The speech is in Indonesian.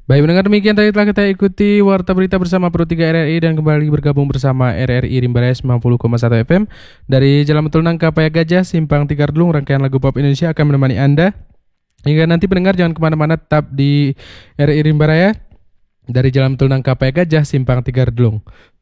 Baik, mendengar demikian tadi telah kita ikuti Warta Berita bersama Pro 3 RRI dan kembali bergabung bersama RRI Rimba Raya 90,1 FM dari Jalan Betul Nangka Paya Gajah, Simpang Tikardulung. Rangkaian lagu pop Indonesia akan menemani Anda hingga nanti. Pendengar jangan kemana-mana, tetap di RRI Rimba Raya dari Jalan Betul Nangka Paya Gajah, Simpang Tikardulung.